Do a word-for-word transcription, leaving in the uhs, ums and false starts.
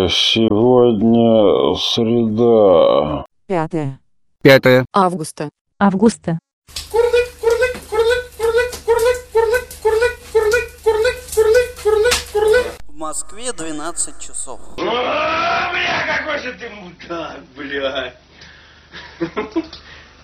Сегодня среда. Пятое. Пятое. Августа. Августа. В Москве двенадцать часов. О, бля, какой же ты мудак, бля.